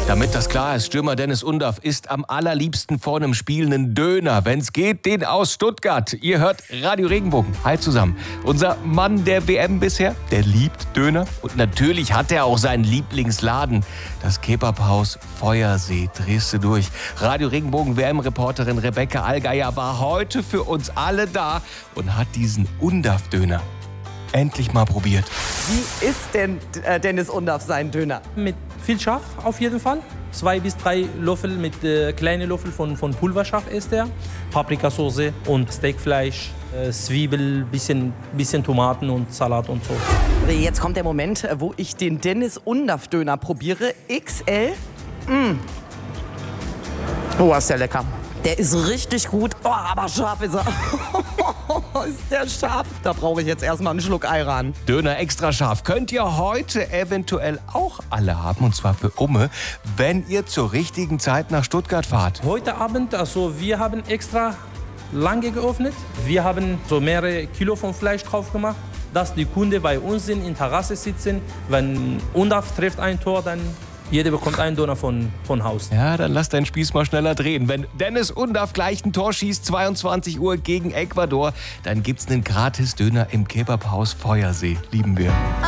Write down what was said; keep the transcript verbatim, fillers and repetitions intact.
Damit das klar ist, Stürmer Dennis Undaff isst am allerliebsten vor einem Spiel einen Döner. Wenn's geht, den aus Stuttgart. Ihr hört Radio Regenbogen. Hi zusammen. Unser Mann der W M bisher, der liebt Döner. Und natürlich hat er auch seinen Lieblingsladen. Das Kebabhaus Feuersee. Drehst du durch. Radio Regenbogen W M-Reporterin Rebecca Allgeier war heute für uns alle da und hat diesen Undaff-Döner endlich mal probiert. Wie ist denn äh, Dennis Undaff sein Döner? Mit viel Schaf auf jeden Fall. Zwei bis drei Löffel mit äh, kleinen Löffel von, von Pulverschaf ist er. Paprikasauce und Steakfleisch, äh, Zwiebel, bisschen, bisschen Tomaten und Salat und so. Jetzt kommt der Moment, wo ich den Dennis Undaff Döner probiere. X L. Mm. Oh, ist der lecker. Der ist richtig gut. Oh, aber scharf ist er. Ist der scharf? Da brauche ich jetzt erstmal einen Schluck Ayran. Döner extra scharf könnt ihr heute eventuell auch alle haben. Und zwar für Umme, wenn ihr zur richtigen Zeit nach Stuttgart fahrt. Heute Abend, also wir haben extra lange geöffnet. Wir haben so mehrere Kilo von Fleisch drauf gemacht, dass die Kunden bei uns sind, in Terrasse sitzen. Wenn Undaff trifft ein Tor, dann jeder bekommt einen Döner von, von Haus. Ja, dann lass deinen Spieß mal schneller drehen. Wenn Dennis Undaff gleich ein Tor schießt, zweiundzwanzig Uhr gegen Ecuador, dann gibt's einen Gratis-Döner im Kebabhaus Feuersee. Lieben wir.